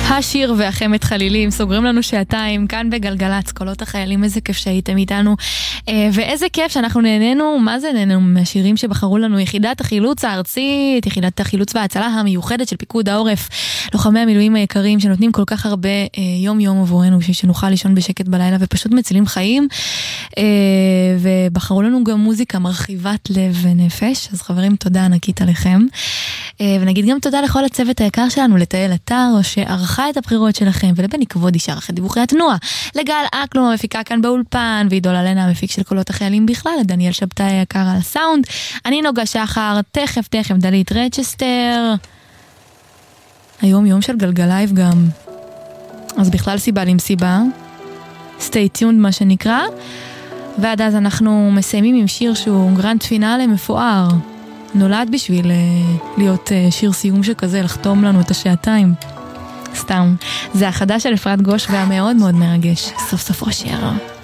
השיר והחמת חלילים סוגרים לנו שעתיים כאן בגלגלץ, קולות החיילים. איזה כיף שהייתם איתנו, ואיזה כיף שאנחנו נהנינו, מה זה נהנינו מהשירים שבחרו לנו יחידת החילוץ הארצית, יחידת החילוץ וההצלה המיוחדת של פיקוד העורף, לוחמי המילואים היקרים שנותנים כל כך הרבה יום יום עבורנו, בשביל שנוכל לישון בשקט בלילה ופשוט מצילים חיים, ובחרו לנו גם מוזיקה מרחיבת לב ונפש. אז חברים, תודה ענקית עליכם, ונגיד גם תודה לכל הצוות היקר שלנו, לתאל אתר שערכה את הבחירות שלכם, ולבני כבודי שערך את דיווחי התנועה, לגל אקלום המפיקה כאן באולפן, ועידול אלנה המפיק של קולות החיילים בכלל, לדניאל שבתאי היקר על הסאונד, אני נוגה שחר, תכף דלית רצ'סטר. היום יום של גלגלייב גם, אז בכלל סיבה למסיבה, stay tuned מה שנקרא, ועד אז אנחנו מסיימים עם שיר שהוא גרנד פינאלה מפואר, נולד בשביל להיות שיר סיום שכזה, לחתום לנו את השעתיים. סתם, זה החדש של אפרת גוש והמאוד מאוד מרגש, סוף סוף אושר.